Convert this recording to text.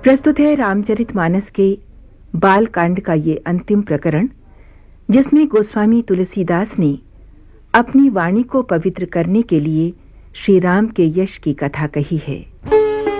प्रस्तुत है रामचरितमानस के बालकांड का ये अंतिम प्रकरण, जिसमें गोस्वामी तुलसीदास ने अपनी वाणी को पवित्र करने के लिए श्री राम के यश की कथा कही है।